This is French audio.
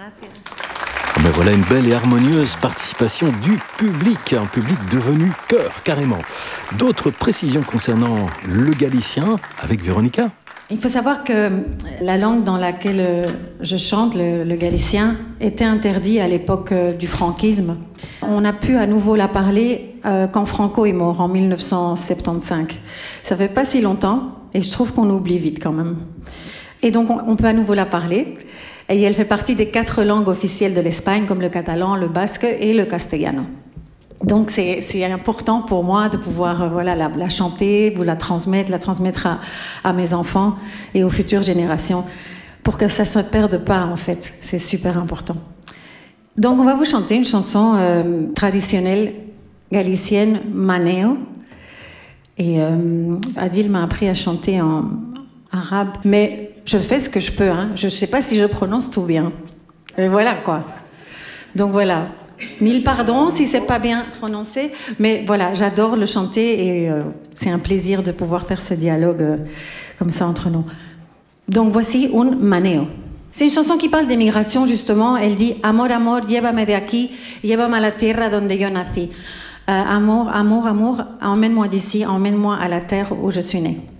Mais voilà une belle et harmonieuse participation du public, un public devenu chœur carrément. D'autres précisions concernant le galicien avec Véronica. Il faut savoir que la langue dans laquelle je chante, le galicien, était interdit à l'époque du franquisme. On a pu à nouveau la parler quand Franco est mort en 1975. Ça fait pas si longtemps et je trouve qu'on oublie vite quand même. Et donc on peut à nouveau la parler. Et elle fait partie des 4 langues officielles de l'Espagne, comme le catalan, le basque et le castellano. Donc c'est important pour moi de pouvoir la chanter, la transmettre à mes enfants et aux futures générations, pour que ça ne se perde pas en fait. C'est super important. Donc on va vous chanter une chanson traditionnelle galicienne, Maneo. Et Adil m'a appris à chanter en arabe, mais je fais ce que je peux, hein. Je ne sais pas si je prononce tout bien. Et voilà quoi. Donc voilà. 1000 pardons si c'est pas bien prononcé, mais voilà, j'adore le chanter et c'est un plaisir de pouvoir faire ce dialogue comme ça entre nous. Donc voici un maneo. C'est une chanson qui parle d'émigration justement. Elle dit Amor, amor, llévame de aquí, llévame a la tierra donde yo nací. Amour, amour, amour, emmène-moi d'ici, emmène-moi à la terre où je suis née.